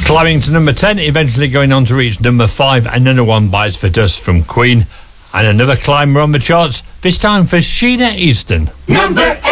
Climbing to number 10, eventually going on to reach number 5, Another One Bites for Dust from Queen. And another climber on the charts, this time for Sheena Easton. Number 8.